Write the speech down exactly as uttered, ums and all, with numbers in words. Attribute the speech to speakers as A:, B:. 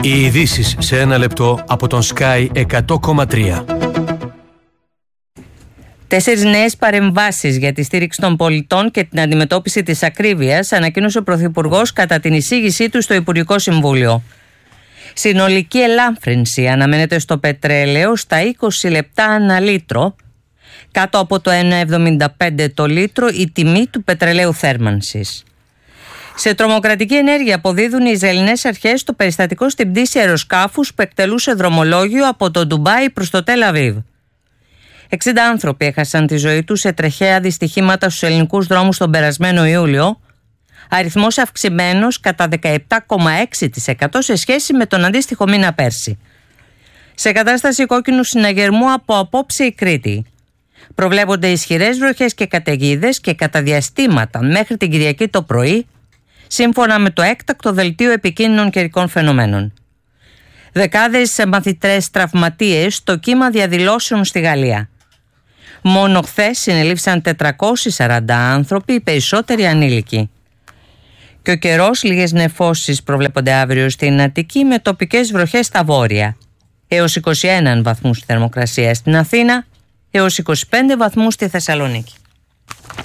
A: Οι ειδήσεις σε ένα λεπτό από τον Sky εκατό κόμμα τρία.
B: Τέσσερις νέες παρεμβάσεις για τη στήριξη των πολιτών και την αντιμετώπιση της ακρίβειας ανακοίνωσε ο Πρωθυπουργός κατά την εισήγησή του στο Υπουργικό Συμβούλιο. Συνολική ελάφρυνση αναμένεται στο πετρέλαιο στα είκοσι λεπτά ανά λίτρο, κάτω από το ένα εβδομήντα πέντε το λίτρο η τιμή του πετρελαίου θέρμανσης. Σε τρομοκρατική ενέργεια αποδίδουν οι Ισραηλινές αρχές το περιστατικό στην πτήση αεροσκάφους που εκτελούσε δρομολόγιο από το Ντουμπάι προς το Τελ Αβίβ. εξήντα άνθρωποι έχασαν τη ζωή τους σε τρεχαία δυστυχήματα στους ελληνικούς δρόμους τον περασμένο Ιούλιο, αριθμός αυξημένος κατά δεκαεπτά κόμμα έξι τοις εκατό σε σχέση με τον αντίστοιχο μήνα πέρσι. Σε κατάσταση κόκκινου συναγερμού από απόψε η Κρήτη. Προβλέπονται ισχυρές βροχές και καταιγίδες και κατά διαστήματα μέχρι την Κυριακή το πρωί, σύμφωνα με το έκτακτο δελτίο επικίνδυνων καιρικών φαινομένων. Δεκάδες μαθητές τραυματίες στο κύμα διαδηλώσεων στη Γαλλία. Μόνο χθες συνελήφθησαν τετρακόσιοι σαράντα άνθρωποι, οι περισσότεροι ανήλικοι. Και ο καιρός, λίγες νεφώσεις προβλέπονται αύριο στην Αττική με τοπικές βροχές στα βόρεια. Έως είκοσι ένα βαθμούς θερμοκρασία στην Αθήνα, έως είκοσι πέντε βαθμούς στη Θεσσαλονίκη.